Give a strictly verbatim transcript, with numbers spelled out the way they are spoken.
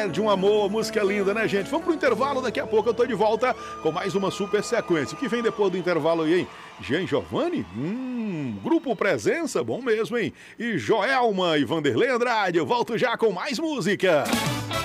De um amor, música linda, né, gente? Vamos pro intervalo, daqui a pouco eu tô de volta com mais uma super sequência. O que vem depois do intervalo aí, hein? Jean Giovanni? Hum, Grupo Presença, bom mesmo, hein? E Joelma e Vanderlei Andrade, eu volto já com mais música.